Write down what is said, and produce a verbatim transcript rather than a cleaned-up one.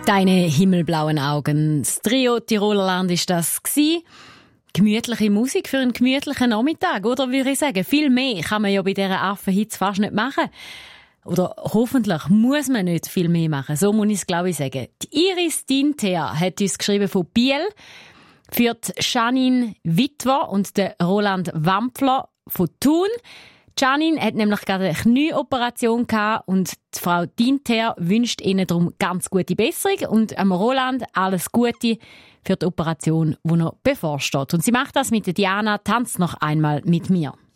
Deine himmelblauen Augen. Das Trio Tirolerland war das. Gemütliche Musik für einen gemütlichen Nachmittag, oder würde ich sagen. Viel mehr kann man ja bei dieser Affenhitz fast nicht machen. Oder hoffentlich muss man nicht viel mehr machen. So muss ich es, glaube ich, sagen. Die Iris Dinter hat uns geschrieben von Biel, für die Janine Wittwer und den Roland Wampfler von Thun. Janine hat nämlich gerade eine Knieoperation gehabt und die Frau Dinter wünscht ihnen darum ganz gute Besserung und am Roland alles Gute für die Operation, die noch bevorsteht. Und sie macht das mit Diana, tanzt noch einmal mit mir.